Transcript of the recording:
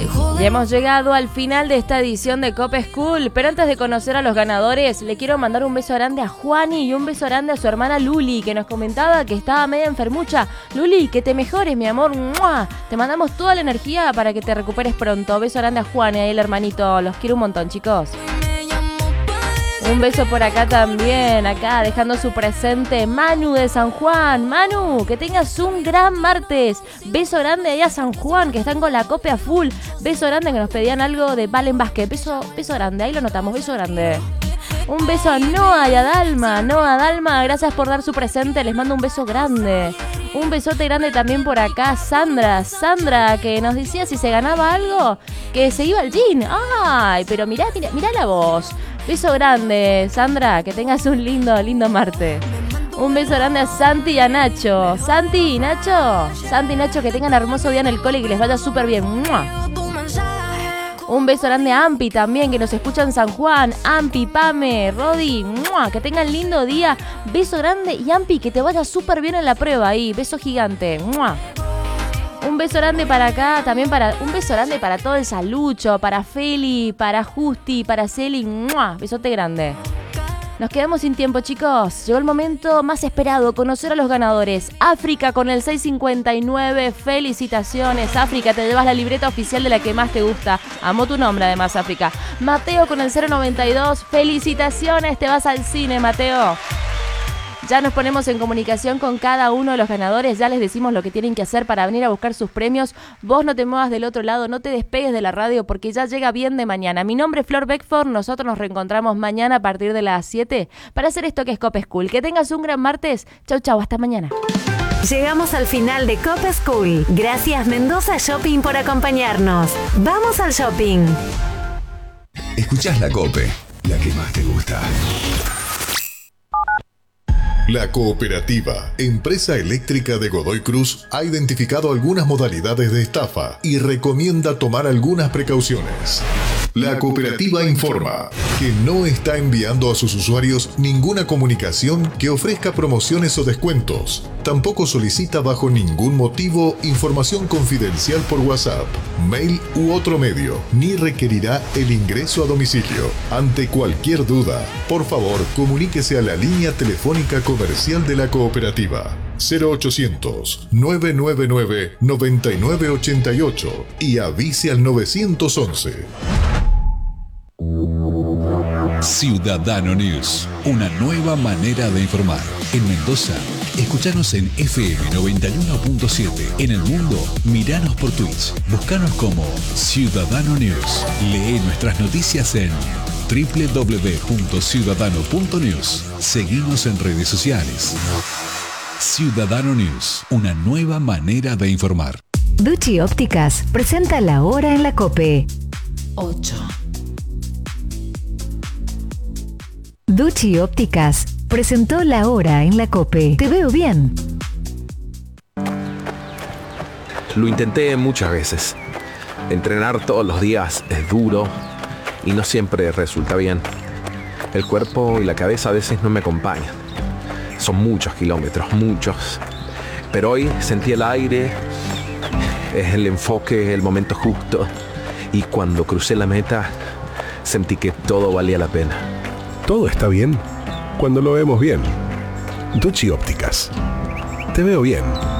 Y hemos llegado al final de esta edición de Cop School, pero antes de conocer a los ganadores, le quiero mandar un beso grande a Juani y un beso grande a su hermana Luli, que nos comentaba que estaba media enfermucha. Luli, que te mejores, mi amor. ¡Mua! Te mandamos toda la energía para que te recuperes pronto. Beso grande a Juani, ahí el hermanito. Los quiero un montón, chicos. Un beso por acá también, acá dejando su presente Manu de San Juan. Manu, que tengas un gran martes. Beso grande ahí a San Juan, que están con la copia full. Beso grande, que nos pedían algo de Valen Vázquez. Beso grande, ahí lo notamos, beso grande. Un beso a Noah y a Dalma. Noah, Dalma, gracias por dar su presente, les mando un beso grande. Un besote grande también por acá, Sandra, que nos decía si se ganaba algo, que se iba al gym. Ay, pero mirá la voz. Beso grande, Sandra, que tengas un lindo martes. Un beso grande a Santi y a Nacho. Santi y Nacho, que tengan un hermoso día en el cole y que les vaya súper bien. ¡Mua! Un beso grande a Ampi también, que nos escucha en San Juan. Ampi, Pame, Rodi, ¡mua! Que tengan lindo día. Beso grande y Ampi, que te vaya súper bien en la prueba ahí. Beso gigante. ¡Mua! Un beso grande para acá, también un beso grande para todo el Salucho, para Feli, para Justi, para Celi. ¡Mua! Besote grande. Nos quedamos sin tiempo, chicos. Llegó el momento más esperado, conocer a los ganadores. África con el 659. Felicitaciones, África. Te llevas la libreta oficial de la que más te gusta. Amo tu nombre, además, África. Mateo con el 092. Felicitaciones, te vas al cine, Mateo. Ya nos ponemos en comunicación con cada uno de los ganadores, ya les decimos lo que tienen que hacer para venir a buscar sus premios. Vos no te muevas del otro lado, no te despegues de la radio porque ya llega bien de mañana. Mi nombre es Flor Beckford, nosotros nos reencontramos mañana a partir de las 7 para hacer esto que es Cop School. Que tengas un gran martes. Chau, hasta mañana. Llegamos al final de Cop School. Gracias Mendoza Shopping por acompañarnos. ¡Vamos al shopping! Escuchás la Cope, la que más te gusta. La Cooperativa, empresa eléctrica de Godoy Cruz, ha identificado algunas modalidades de estafa y recomienda tomar algunas precauciones. La cooperativa informa que no está enviando a sus usuarios ninguna comunicación que ofrezca promociones o descuentos. Tampoco solicita bajo ningún motivo información confidencial por WhatsApp, mail u otro medio, ni requerirá el ingreso a domicilio. Ante cualquier duda, por favor, comuníquese a la línea telefónica comercial de la cooperativa 0800-999-9988 y avise al 911. Ciudadano News, una nueva manera de informar. En Mendoza, escuchanos en FM 91.7. En el mundo, miranos por Twitch. Búscanos como Ciudadano News. Lee nuestras noticias en www.ciudadano.news. Seguimos en redes sociales. Ciudadano News, una nueva manera de informar. Ducci Ópticas presenta la hora en la COPE. 8. Ducci Ópticas presentó la hora en la COPE. Te veo bien. Lo intenté muchas veces. Entrenar todos los días es duro y no siempre resulta bien. El cuerpo y la cabeza a veces no me acompañan. Son muchos kilómetros, muchos. Pero hoy sentí el aire, es el enfoque, el momento justo. Y cuando crucé la meta, sentí que todo valía la pena. Todo está bien cuando lo vemos bien. Ducci Ópticas. Te veo bien.